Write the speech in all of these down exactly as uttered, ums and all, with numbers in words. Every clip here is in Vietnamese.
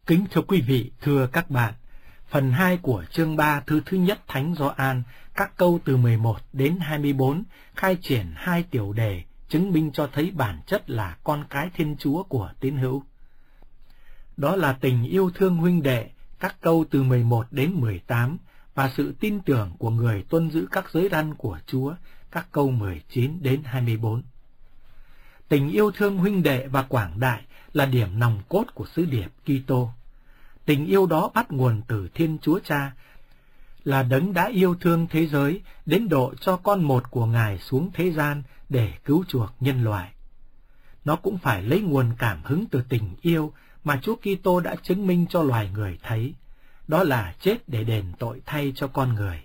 Kính thưa quý vị, thưa các bạn, phần hai của chương ba thư thứ nhất Thánh Gioan, các câu từ mười một đến hai mươi bốn, khai triển hai tiểu đề, chứng minh cho thấy bản chất là con cái Thiên Chúa của tín hữu. Đó là tình yêu thương huynh đệ, các câu từ mười một đến mười tám, và sự tin tưởng của người tuân giữ các giới răn của Chúa, các câu mười chín đến hai mươi bốn. Tình yêu thương huynh đệ và quảng đại là điểm nòng cốt của sứ điệp Kitô. Tình yêu đó bắt nguồn từ Thiên Chúa Cha, là đấng đã yêu thương thế giới đến độ cho con một của Ngài xuống thế gian để cứu chuộc nhân loại. Nó cũng phải lấy nguồn cảm hứng từ tình yêu mà Chúa Kitô đã chứng minh cho loài người thấy, đó là chết để đền tội thay cho con người.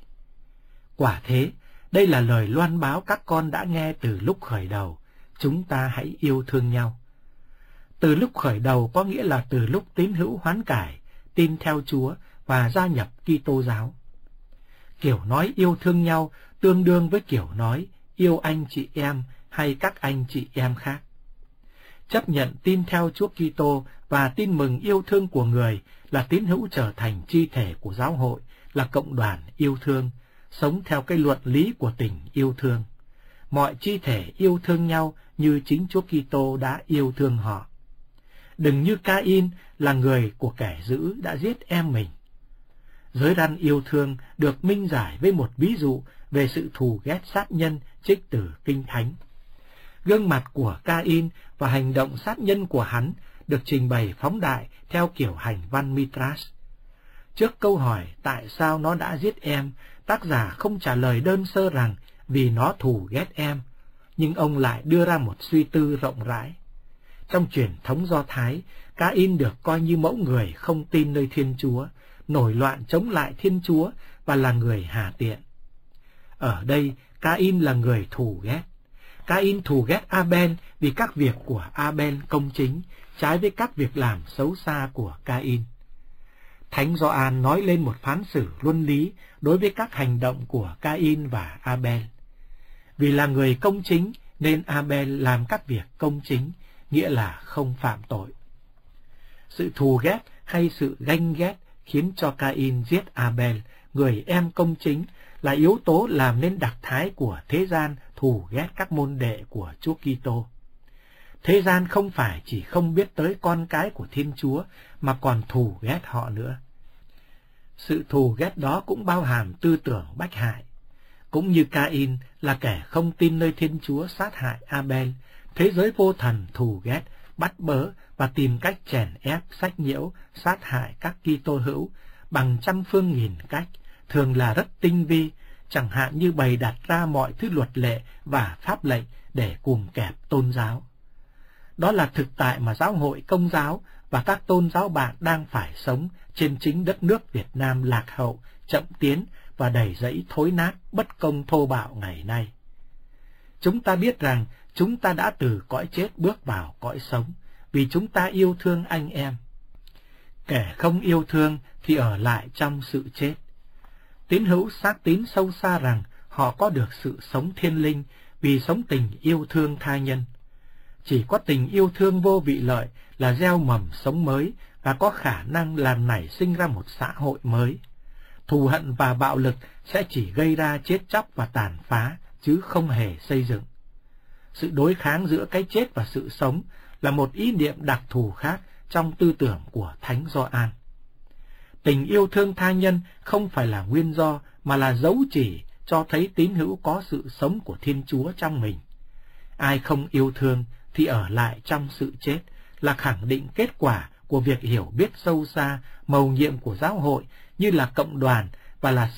Quả thế, đây là lời loan báo các con đã nghe từ lúc khởi đầu, chúng ta hãy yêu thương nhau. Từ lúc khởi đầu có nghĩa là từ lúc tín hữu hoán cải, tin theo Chúa và gia nhập Kitô giáo. Kiểu nói yêu thương nhau tương đương với kiểu nói yêu anh chị em hay các anh chị em khác. Chấp nhận tin theo Chúa Kitô và tin mừng yêu thương của người là tín hữu trở thành chi thể của giáo hội, là cộng đoàn yêu thương, sống theo cái luận lý của tình yêu thương. Mọi chi thể yêu thương nhau như chính Chúa Kitô đã yêu thương họ. Đừng như Ca-in là người của kẻ dữ đã giết em mình. Giới răn yêu thương được minh giải với một ví dụ về sự thù ghét sát nhân trích từ Kinh Thánh. Gương mặt của Ca-in và hành động sát nhân của hắn được trình bày phóng đại theo kiểu hành văn Mitras. Trước câu hỏi tại sao nó đã giết em, tác giả không trả lời đơn sơ rằng vì nó thù ghét em, nhưng ông lại đưa ra một suy tư rộng rãi. Trong truyền thống Do Thái, Ca-in được coi như mẫu người không tin nơi Thiên Chúa, nổi loạn chống lại Thiên Chúa và là người hà tiện. Ở đây, Ca-in là người thù ghét. Ca-in thù ghét A-ben vì các việc của A-ben công chính, trái với các việc làm xấu xa của Ca-in. Thánh Gioan nói lên một phán xử luân lý đối với các hành động của Ca-in và A-ben. Vì là người công chính nên A-ben làm các việc công chính, nghĩa là không phạm tội. Sự thù ghét hay sự ganh ghét khiến cho Ca-in giết A-ben, người em công chính, là yếu tố làm nên đặc thái của thế gian thù ghét các môn đệ của Chúa Kitô. Thế gian không phải chỉ không biết tới con cái của Thiên Chúa mà còn thù ghét họ nữa. Sự thù ghét đó cũng bao hàm tư tưởng bách hại. Cũng như Ca-in là kẻ không tin nơi Thiên Chúa sát hại A-ben, thế giới vô thần thù ghét, bắt bớ và tìm cách chèn ép, sách nhiễu, sát hại các Kitô hữu bằng trăm phương nghìn cách, thường là rất tinh vi, chẳng hạn như bày đặt ra mọi thứ luật lệ và pháp lệnh để cùm kẹp tôn giáo. Đó là thực tại mà giáo hội Công giáo và các tôn giáo bạn đang phải sống trên chính đất nước Việt Nam lạc hậu, chậm tiến và đầy rẫy thối nát, bất công thô bạo ngày nay. Chúng ta biết rằng chúng ta đã từ cõi chết bước vào cõi sống, vì chúng ta yêu thương anh em. Kẻ không yêu thương thì ở lại trong sự chết. Tín hữu xác tín sâu xa rằng họ có được sự sống thiên linh vì sống tình yêu thương tha nhân. Chỉ có tình yêu thương vô vị lợi là gieo mầm sống mới và có khả năng làm nảy sinh ra một xã hội mới. Thù hận và bạo lực sẽ chỉ gây ra chết chóc và tàn phá, chứ không hề xây dựng. Sự đối kháng giữa cái chết và sự sống là một ý niệm đặc thù khác trong tư tưởng của Thánh Gioan. Tình yêu thương tha nhân không phải là nguyên do mà là dấu chỉ cho thấy tín hữu có sự sống của Thiên Chúa trong mình. Ai không yêu thương thì ở lại trong sự chết, là khẳng định kết quả của việc hiểu biết sâu xa mầu nhiệm của giáo hội như là cộng đoàn và là